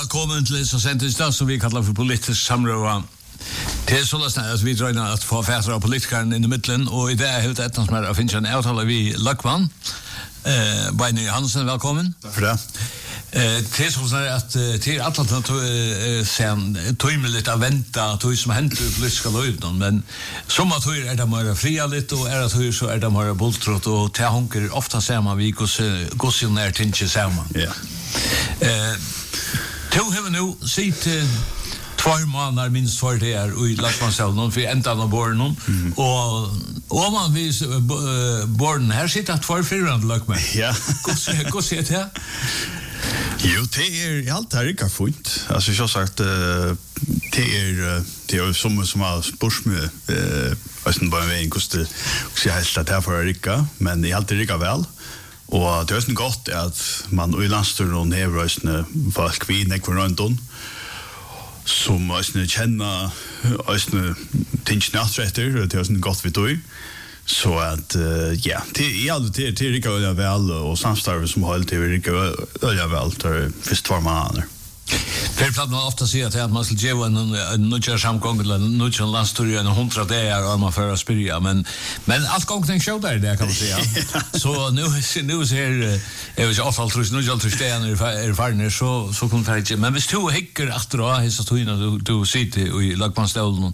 Välkommen till så sent som vi kallar för politisk samråd. Det är så att vi drar att få fäster av politikern i mitten och i det är helt ett som är att finna en avtal vi Lackman. Björn Hansen, välkommen. Tack för det. Det är så att till alla sen tog lite att vänta tog som hänt i politiska löjden men som att är det mer fria lite och är det så är det mer bultrot och till honker ofta ser man vi går ner till inte samman. Ja. Till hur nu sitt 2 månader minst för det är i Lackmansälv någon för ända av borren och man vis borren här sitter 2-4 Lackman. Ja. Hur ser det här? Jo, det är allt här inte fint. Alltså jag har sagt det är som har spurs med alltså bara en kost så jag helst att här för Rika, men det är alltid Rika väl. Och det är så gott att man i landsturen har röstne folk vi nekvar runt om som måste känna ösne tingsnäträtter det är så gott vi då så att ja det är alltid till Rika väl och samstarv som har alltid Rika väl för först 2 månader. Det är man ofta säger att man ska ge en nutjar samgång eller nutjar landstur en 100 dagar om man för att spyrja men allt gång den show där kan man säga. Så nu ser jag vet inte allt tror nu allt stenen är farner så kommer det inte men hvis du häcker efter så tror du sitter i Lackmansstolen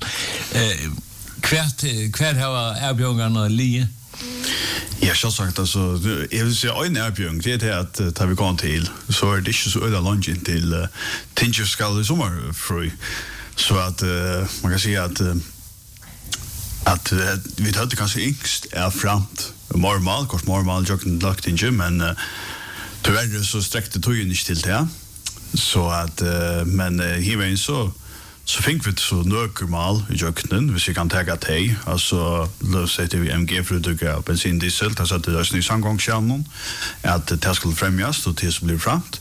kvar har erbjudningarna lie. Ja, så sagt alltså jag vill säga en erbjudning det är att tar vi går till så är det inte så öde lunch till Tingerskall i sommar free så att man kan säga att vi hade kanske yngst är framt normal jocken lagt in gym men tyvärr så sträckte tog ju inte till det så att men här var så fick vi så nökermal i jöknen, hvis vi kan ta det alltså då sätter vi MG-produkter bensin diesel, så att det är en samgångskärnon att det skulle främjas och det blir framt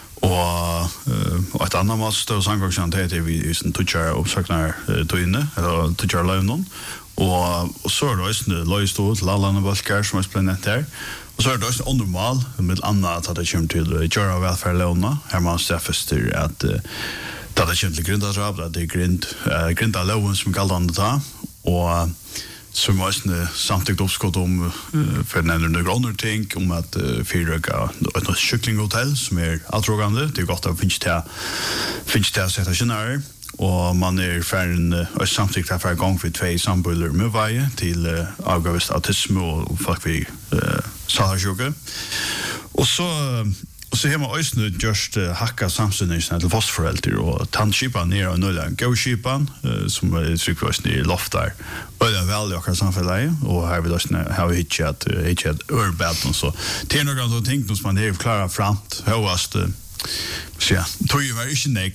och ett annat måste och samgångskärnon det är vi sen touchar uppsöknar inne eller touchar lönen och så är det också löjstå till alla andra valkar som är splännet där och så är det också normal med annat att det kommer till göra välfärdlåna här man säger att det är egentligen grundavdrag, det är grundavlån som kallar det ta och så måste samtidigt uppskott om för några andra ting om att förröka ett kycklinghotell som är alltrågande. Det är gott att finns det sätta sig och man är färdig samtidigt att få igång för 2 sambuller med varje till avgåvist autism och folk vi salsjuka. Och så har man också just hacka samsynningen till fosforelter och tandskipan ner och nulla gåskipan som är tryckvås i loftar. Och det väl jag kan samfälla och här vill jag ha hitchat urbaton så det är några sådana ting som man är klara framt högast så ja tror ju var inte nek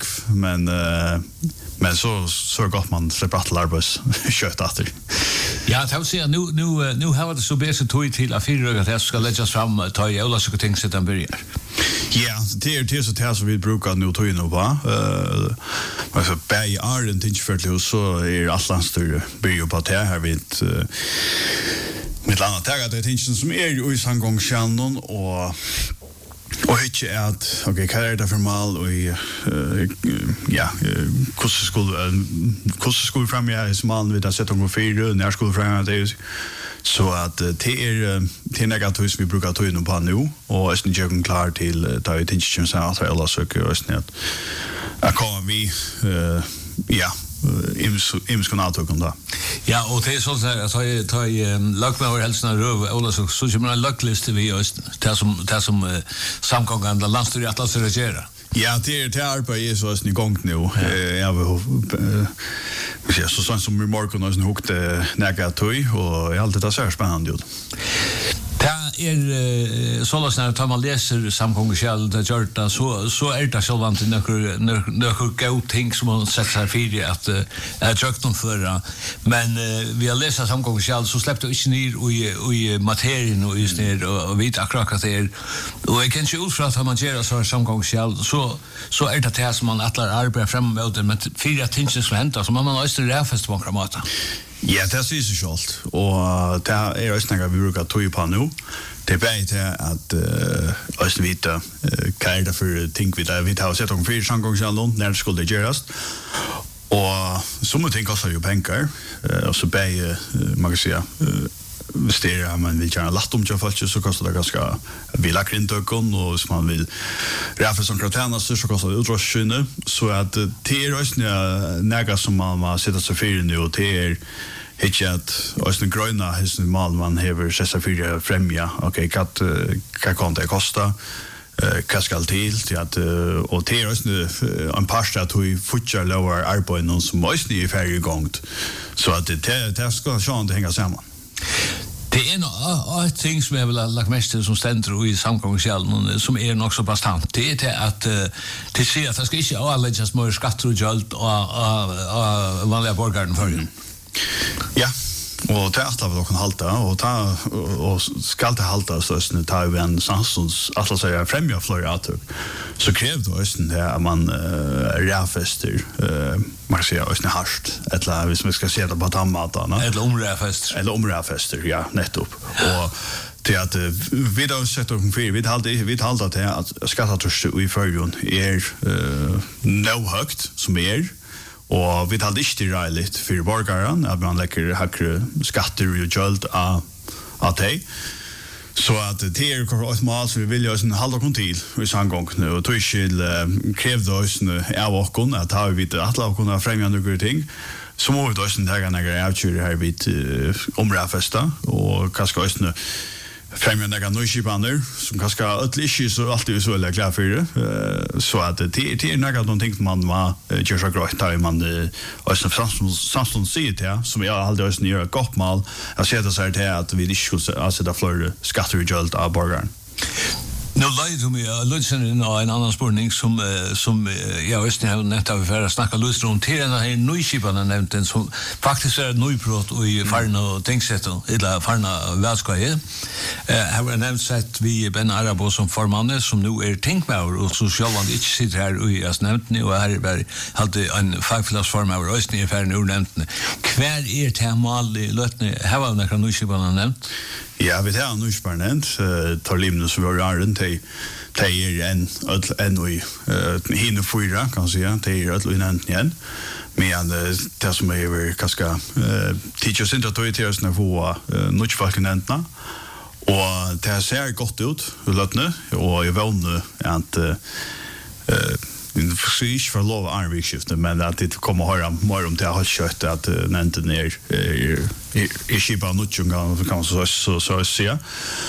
men så gott man släpper att larbus kött efter. Ja, det vill säga nu har det så bäst tog till att fyra att det ska läggas fram ta i alla saker ting sedan börjar. Ja, det är så det som vi brukar nu ta in och va. Alltså Berg Arden Tinchförtle så är Atlantstur börjar på det här vid med landa taget det tinchen som är i samgångskärnon och inte att okej kan det för mal och ja hur skulle fram jag är smal vid att sätta någon fyra när skulle fram det så att det är negativt vi brukar ta in på nu och är inte jag klar till ta ut tinchen så att alla söker och snett jag kommer vi ja ims kan ta konta. Ja, och det är så att ta Lackman hälsna röv eller så som en lucklist vi just det som samgångande landsstyret att alltså regera. Ja, det arbetet så är igång nu. Jag vill så sånt som vi morgon har hukt negativt och allt det så spännande ut. Det så när man läser samgångskärl det gjort så är det självant några go ting som man sätter sig för att jag tryckt dem förra men vi har läst samgångskärl så släppte inte ner i materien och just ner och vita akkurat det och jag kan ju ut för att man gör så samgångskärl så är det som man attlar arbetar framåt men fyra ting som händer så man måste räfast på kramata. Ja, det är så självt och det är också något vi brukar ta på nu det är bättre att oss vita kärda för ting vi har sett om fyra samgångsjallon när det skulle göras. Och som man tänker kostar ju pengar och så man kan säga investera man vill gärna lagt om till folk så kostar det ganska vila krintökon och som man vill räffa som kratärna så kostar det utrustning så att det är några som man sätter sig för nu och det är inte att den gröna hästen mal man häver sig för främja okej vad kan det kosta kaskal till att och det är en pasta att vi fortsätter lower arbete någon som måste i färre gångt så att det ska sjön hänga samman. Det är en ting som jag vill ha lagt mest till som ständer i samkommingsjällen som är nog så bastant. Det är att det ser att det ska inte avläggas mer skatter och göld och vanliga borgaren för. Ja, och det är att vi kan halta och ska det halta så att det tar vi en samstånds att säga främja flera attök så kräver det att man räfester man ska säga östne harst eller hvis man ska se det på tammatarna eller omräfester ja nettopp och till att vi då sätter om för vi halta till att skattatörst i förjon är no högt som är och vi hade inte rätt för borgaren att man lägger högre skatter och göld att det så att det är ett mål som vi vill göra en halva kontil i samgång nu och tog till krävde oss nu av och att ha vi det att kunna främja några ting så må vi då sen ta några avkör här vid omräfesta och kanske oss nu främja några nöjskipaner som kanske inte så alltid så eller klar för det så att det är några de ting man var gör så gott där man alltså samstånd säger det som jag aldrig har snöra gott mal jag ser det så här att vi inte skulle alltså där för skatter och göld av borgaren. Nu lägger du mig Ludsen in en annan spårning som jag visst ni har nämnt av för att snacka lust runt till den här nyskiparna nämnt den som faktiskt är nybrott och i Farna och Tingsrätten eller Farna Västskåje. Här var nämnt sett vi Ben Arabo som förmanne som nu är tingsmävare och socialvand inte sitter här och jag nämnt ni och här hade en fackföreningsformare och ni är färdig ur nämnt. Kvar är temal i lötne här var några nyskiparna nämnt. Ja, vi har nu spännande tar limna som vi har runt till en i hinner fyra kan säga till att lönen igen men det som är ganska teachers inte att ta oss när få nutchfalkenentna och det ser gott ut lötne och jag vånar att precis för lov armvikskifte men att det kommer höra mer om det har kött att nämnt ner i skipa nutchunga kan så säga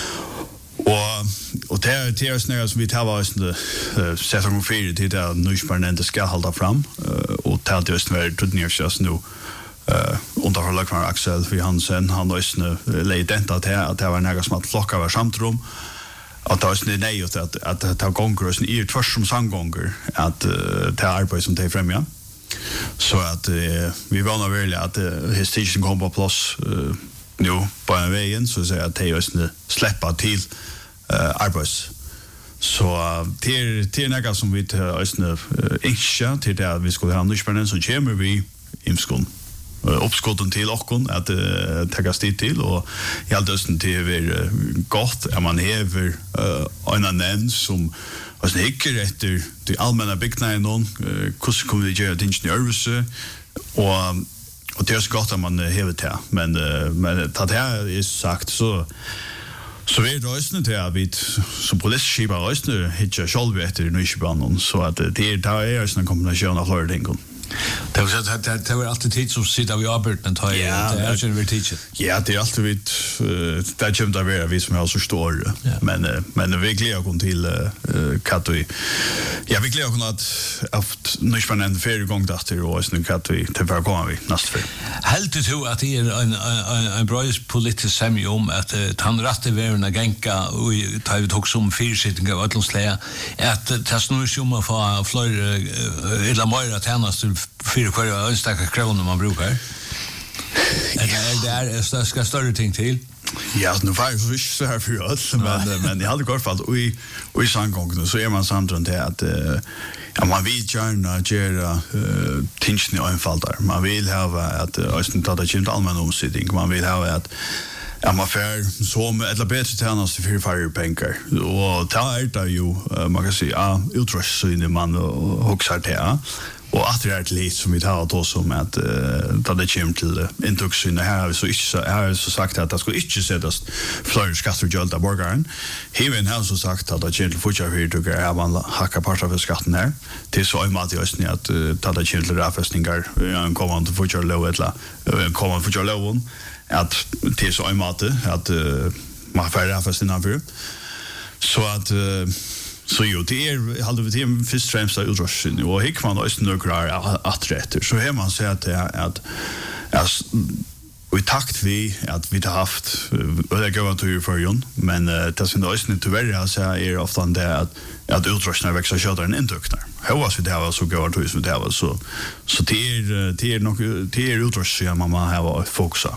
och det är snarare som vi tar oss sätter om för det där nysparnente ska hålla fram och tar det just med tudners nu under förlagkvar Axel för Hansen han då snö ledent att det var några som att flocka var samtrum att det är nej att ta konkurrensen i ett först som samgångar att ta arbete som det främja så att vi vana väl att historien kommer på plats nu på en vägen så säger att det är släppa till arbets så det är något som vi tar inte till det vi skulle ha nyspännande så kommer vi imskon uppskotten till och att ta stid till och i alldessen till är gott är man häver en annan som alltså hickar efter de allmänna byggnaden hur kommer vi göra det ingenjörelse och det är så gott att man häver det men det här är sagt så är det också till att vi som polisskipar också hittar själv efter nyskipanen så att det är en kombination av flera ting. Det var alltid tid som sitter vi arbetet men tar det är ju vi teacher. Ja, det är alltid vi det kommer att vara vi som har så stor men vi glädjer oss till Katoi. Ja, vi glädjer oss att nu spännande för gång där och så nu Katoi till för kommer vi nästa för. Helt det att det är en bra politisk semja om att han rätte värna gänka och tar vi också om fyrsittning av Atlantsläge att det snurrar ju om att få fler eller mer tjänst för kvar önskade kronor man brukar. Det är ska större ting till. Ja, nu var det ju så här för oss men jag hade gått fall och i samgången så är man samtidigt det att man vill gärna göra tingene i en fall där. Man vill ha att östen tar det inte allmän omsättning. Man vill ha att Ja, man får som eller bättre tjänst för färre pengar. Och det är ju, man kan säga, utrustning man huxar till. Och att det är ett lit som vi tar då som att då det kommer till intuition här så inte här så sagt att det ska inte sättas fler skatter jolta borgaren. Heven har så sagt att det kommer fortsätta hur du kan man hacka part av skatten här. Det är så i mat just att det kommer till räffästningar en kommande fortsätta lov eller kommande fortsätta lov att det är så i mat att man får räffästningar för så att så jo, det hade vi till först främst utrustning och hick man också några atträtter så här man säger att vi takt vi att vi har haft eller gå att ju för jon men det syns också inte tyvärr så är ofta det att utrustningen växer köra en induktor. Hur var det där så går det så där så det är nog det är utrustningen man har fokusa.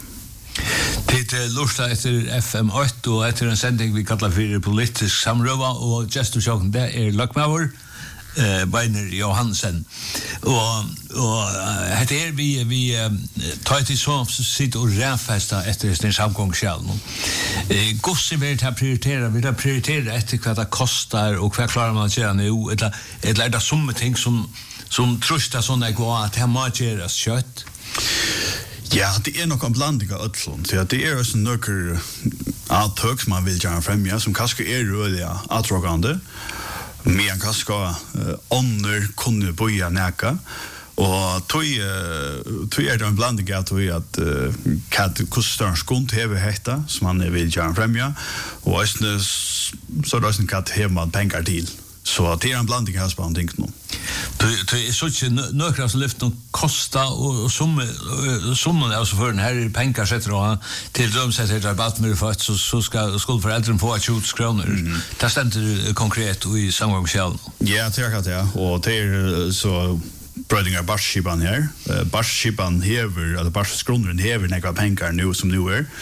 Det lusta efter FM8 och efter en sändning vi kallar för politisk samröva och gestorsaken det är Lökmaur Beiner Johansen och det är vi tar till så sitter och räfästa efter sin samgångskjäl. Gosse vill ta prioritera efter vad det kostar och vad klarar man att göra nu eller är det som ting som tröstar såna går att hemma göras kött. Ja, det är nog en blandning av ödlån. Det är ju en nöker avtök som man vill göra främja som kanske är röliga attragande. Men kanske ånder kunde börja näka. Och tog är det en blandning av att kostnader skont hever hetta som man vill göra främja. Och så är det också att hemma pengar till. Så det är en blandning av spänning nu. Det är så inte några som lyfter kosta och summan alltså för den här pengar sätter och till dem sätter det bara med för så ska skolföräldern få 20 kronor. Det ständer konkret i samgångskjäl. Ja, det är det. Och det är så brödingar barsskipan här. Barsskipan hever eller barsskronen hever några pengar nu som nu är.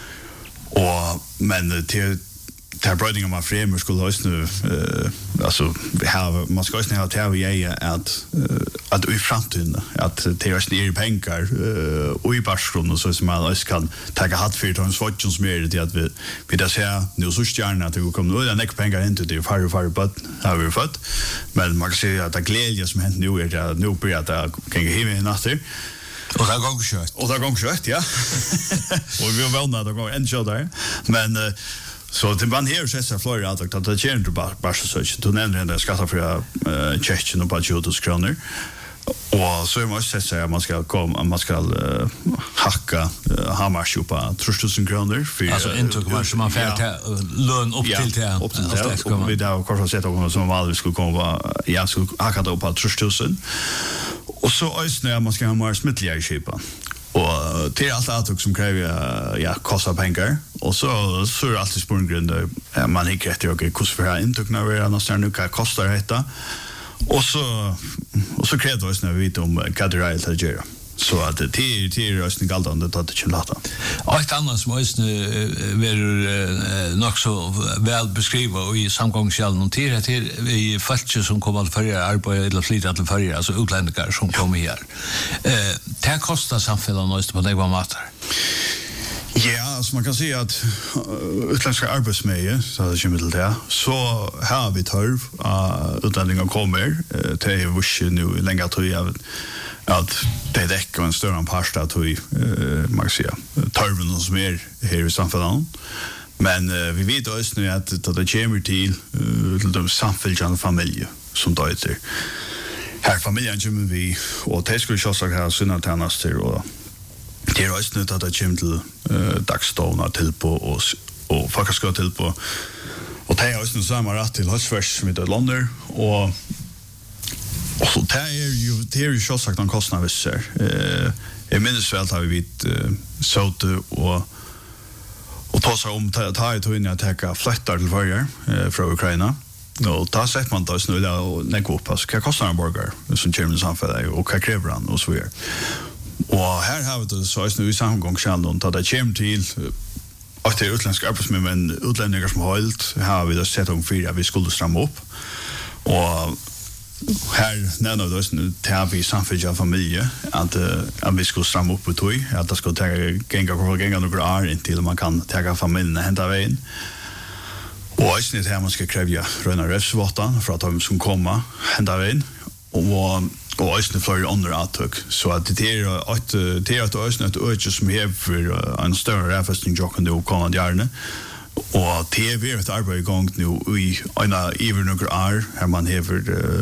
Och men till där brödingar man framer skulle också nu alltså man ska också ha till att i framtiden att det är pengar och i barskrona så som man också kan ta hatt för tons fortunes mer det att vi där ser nu så gärna att det kommer nu en pengar inte det far but har vi fått men man kan se att det glädje som hänt nu är det nu börjar det kan ge mig natter. Och det går kött. Och det går kött, ja. Och vi var väl när det går en show där. Men så det man här sätter Florida att det känner du bara så du nämnde den skatta för Tjeckien och på 20 kronor. Och så måste jag säga man ska hacka hammars på 3000 kronor för alltså inte kommer man färd lön upp till det. Och vi där kanske sätta om som vanligt skulle komma jag skulle hacka då på 3000. Och så när man ska ha mer smittliga skipa. Och det är allt att som kräver kostar pengar och så är det alltid spårgrund man inte rätt och hur för här intukna vi annars nu kan kostar detta och så kräver det när vi vet om kategoriskt att göra så att det är röstning galdande att det kan låta. Och ett annat som också är nog så väl beskrivet i samgångskjällen och till i fallet som kommer att förra arbeta eller flytta till förra alltså utlänningar som kommer här. Det kostar samhället något på det var matar. Ja, så man kan säga att utländska arbetsmöjligheter så det kommer till det. Så har vi törv utlänningar kommer till är nu länge tror att det är däck och en större parst att vi man kan säga törven som är här i samhället. Men vi vet också nu att det kommer till de samfällande familjer som då heter här familjen kommer vi och det skulle jag säga här sina tjänster och det är också nu att det kommer till dagstående till på och folk ska till på och det är också nu samma rätt till höstfärs som heter London och så det är ju så sagt en kostnad visser. Jag minns väl har vi vid såte och ta sig om ta ett in att ta flyttar till varje från Ukraina. Och då sett man då snurra och lägga upp alltså vad kostar en burger som German samfällig och vad kräver han och så vidare. Och här har vi det så nu i samgångskällan då det kommer till att det är utländska arbetsmän utlänningar som har hållit har vi då sett om fyra vi skulle strama upp och här när då tar vi samfälliga familjer att vi ska stramma upp på tog att det ska ta gänga några år intill man kan ta familjen hända vägen. Och är det här man ska kräva röna rättsvårtan för att de som komma hända vägen och ösnen för andra attök så att det är att ösnen att öka som är för en större rättfästning jag kan då komma gärna. Och TV är ett arbete igång nu i ena even några år här man hever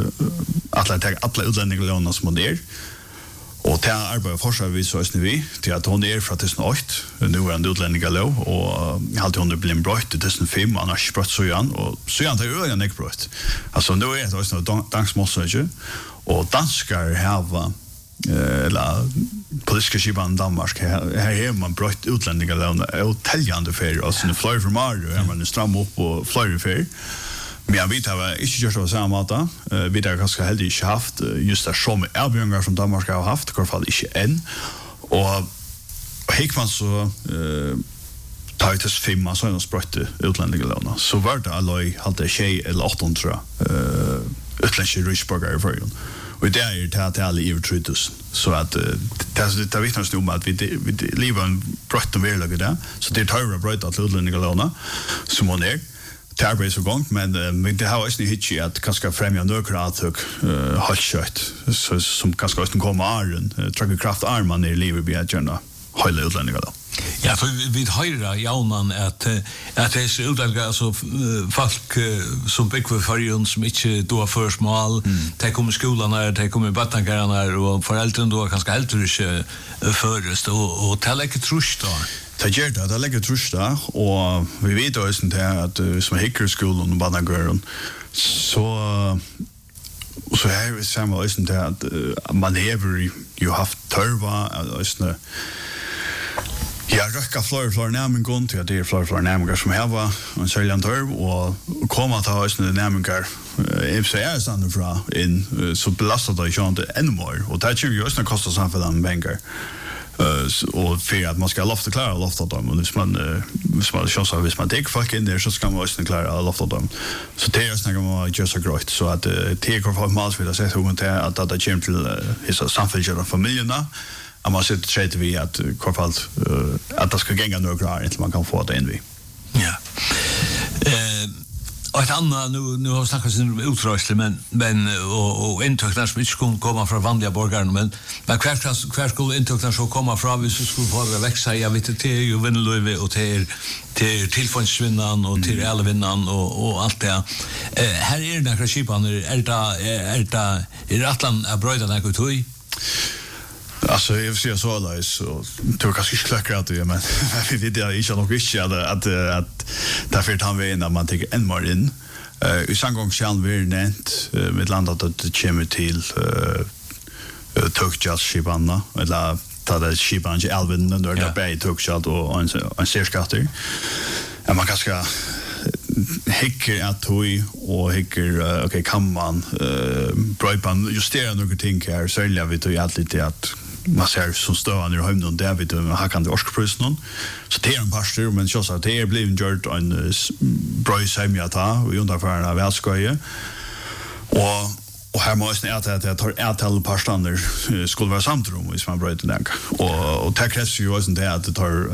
alla utlänningar som är och det arbetet forsar vi så ösnen vi till att hon är från 2008 nu är en utlänningar lov och alltid hon blir brott till 2005 annars brott så igen och så igen det är en brott alltså nu är det ösnen dansmåste och danskar har eller politiska skivan Danmark här är man brott utlänningar och täljande för oss i flyr från Mario är man stram upp och flyr för men jag vet att inte just så samma att vi där ganska heldigt haft just det som erbjudningar som Danmark har haft i alla fall inte än och Hickman så Titus 5 så är brott utlänningar så var det alloy hade tjej eller 800 utländska ryssborgare för och det är det att alla är utryddas så att det vittnas om att vi lever en brott och verkligen där så det tar brott att utlänningar som hon är Tarbe så gång men det har också hitchi att kanske främja några attök halskött så som kanske också kommer arren trycka kraft armarna i livet blir gärna hela utlänningar då. Ja, för vi höra jaunan att det är utlänningar alltså folk som bygger för som inte då för smal de kommer skolan där de kommer battankarna och föräldrarna då kanske helt inte förrest och tälla inte trust då. Det lägger trust där och vi vet också inte att som hickerskolan och barnagörn så här är samma också inte att man lever ju haft törva alltså jag röka flor nämn gång till det är flor nämningar som här var en säljan törv och komma ta oss nämningar är stannar från in så belastar det ju inte ännu mer och det ju just när kostar samfällan pengar och för att man ska lofta dem och hvis man chansar hvis man tar folk in där så ska man också klara lofta dem så det är snacka om just så grejt så att det går för mal vill säga hur man tar att det kommer till hela samfälliga familjerna att man sitter trätt vi att korfalt att det ska gänga några år innan man kan få det in vi ja och ett annat nu har snackat om utrustning men och intöknar som inte skulle komma från vanliga borgare men kvar skulle intöknar så komma från vi så skulle få det växa jag vet det är ju vinnlöve och till tillfångsvinnan och till elvinnan och allt det här är det några skipan är det Atlant är bröda något tog alltså jag ser så där så tror kanske sklackar att det men vi vet det inte nog inte att därför tar vi när man tänker en mer in i sangång skall vi nämnt med landat att det kommer till Tokjas Shibanna eller ta det Shiban i Alvin där där bei Tokjat och en serskatter man kanske hickar att toy och hickar okej kan man bröjpan justera några ting här så jag vet ju alltid att man ser som stövande i hemmen där vet du har kan det orskprisen så det är en pastor men så att det är blivit gjort en bröjsämjata och undafärna av välskoje och här måste ni att jag tar ett all pastor skulle vara samtrum hvis man bröjt den och det krävs ju också det att det tar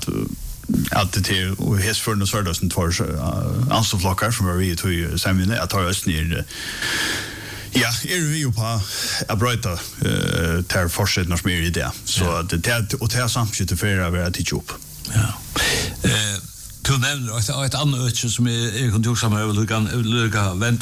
att det är och häst för den sördasen två anstoflockar som är vi till sämjene att ta oss ner ja, vi ju på att bryta till fortsättning som är i det. Så det och det samtidigt för att vara till jobb. Ja. Du nämnde ett annat som är kontorssamma överlugan